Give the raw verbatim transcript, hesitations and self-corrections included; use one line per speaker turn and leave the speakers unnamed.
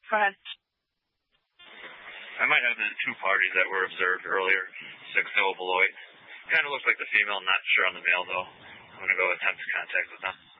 Go ahead.
I might have the two parties that were observed earlier, six Beloit. Kind of looks like the female, not sure on the male, though. I'm going to go attempt contact with them.